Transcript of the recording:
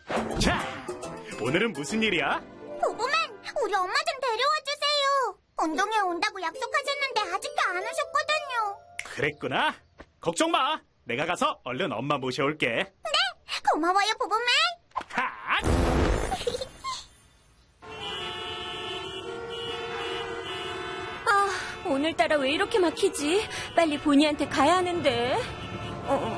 자, 오늘은 무슨 일이야? 보보맨, 우리 엄마 좀 데려와 주세요. 운동회 온다고 약속하셨는데 아직도 안 오셨거든요. 그랬구나. 걱정 마. 내가 가서 얼른 엄마 모셔올게. 네, 고마워요, 보보맨. 하! 아, 오늘따라 왜 이렇게 막히지? 빨리 보니한테 가야 하는데.